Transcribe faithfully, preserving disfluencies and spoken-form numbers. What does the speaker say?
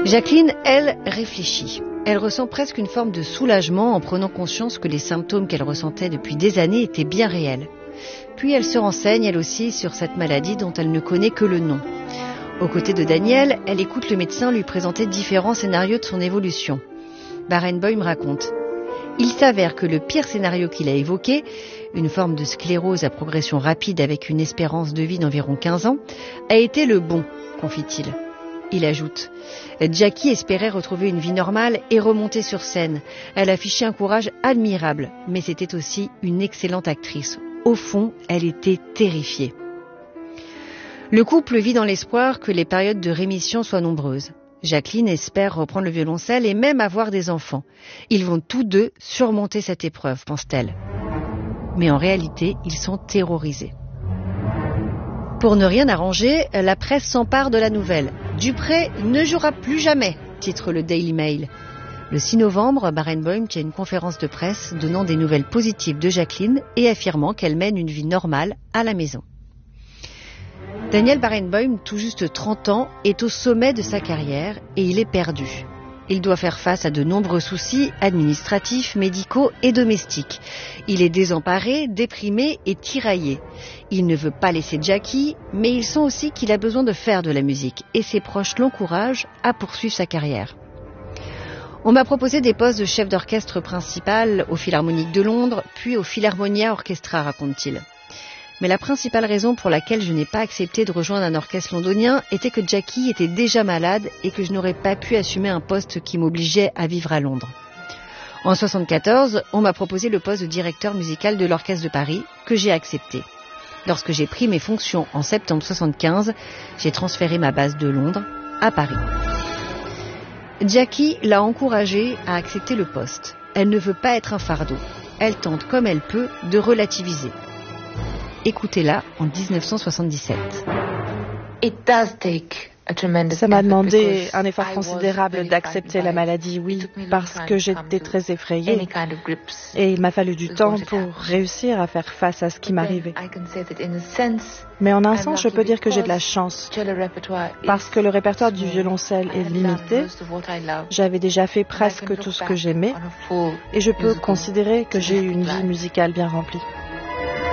Jacqueline, elle, réfléchit. Elle ressent presque une forme de soulagement en prenant conscience que les symptômes qu'elle ressentait depuis des années étaient bien réels. Puis elle se renseigne, elle aussi, sur cette maladie dont elle ne connaît que le nom. Aux côtés de Daniel, elle écoute le médecin lui présenter différents scénarios de son évolution. Barenboim raconte. Il s'avère que le pire scénario qu'il a évoqué, une forme de sclérose à progression rapide avec une espérance de vie d'environ quinze ans, a été le bon, confie-t-il. Il ajoute « Jackie espérait retrouver une vie normale et remonter sur scène. Elle affichait un courage admirable, mais c'était aussi une excellente actrice. Au fond, elle était terrifiée. » Le couple vit dans l'espoir que les périodes de rémission soient nombreuses. Jacqueline espère reprendre le violoncelle et même avoir des enfants. Ils vont tous deux surmonter cette épreuve, pense-t-elle. Mais en réalité, ils sont terrorisés. Pour ne rien arranger, la presse s'empare de la nouvelle. « Dupré ne jouera plus jamais », titre le Daily Mail. Le six novembre, Barenboim tient une conférence de presse donnant des nouvelles positives de Jacqueline et affirmant qu'elle mène une vie normale à la maison. Daniel Barenboim, tout juste trente ans, est au sommet de sa carrière et il est perdu. Il doit faire face à de nombreux soucis administratifs, médicaux et domestiques. Il est désemparé, déprimé et tiraillé. Il ne veut pas laisser Jackie, mais il sent aussi qu'il a besoin de faire de la musique et ses proches l'encouragent à poursuivre sa carrière. On m'a proposé des postes de chef d'orchestre principal au Philharmonique de Londres, puis au Philharmonia Orchestra, raconte-t-il. Mais la principale raison pour laquelle je n'ai pas accepté de rejoindre un orchestre londonien était que Jackie était déjà malade et que je n'aurais pas pu assumer un poste qui m'obligeait à vivre à Londres. En soixante-quatorze, on m'a proposé le poste de directeur musical de l'Orchestre de Paris, que j'ai accepté. Lorsque j'ai pris mes fonctions en septembre soixante-quinze, j'ai transféré ma base de Londres à Paris. Jackie l'a encouragée à accepter le poste. Elle ne veut pas être un fardeau. Elle tente comme elle peut de relativiser. Écoutez-la en dix-neuf cent soixante-dix-sept. Ça m'a demandé un effort considérable d'accepter la maladie, oui, parce que j'étais très effrayée. Et il m'a fallu du temps pour réussir à faire face à ce qui m'arrivait. Mais en un sens, je peux dire que j'ai de la chance, parce que le répertoire du violoncelle est limité. J'avais déjà fait presque tout ce que j'aimais, et je peux considérer que j'ai eu une vie musicale bien remplie.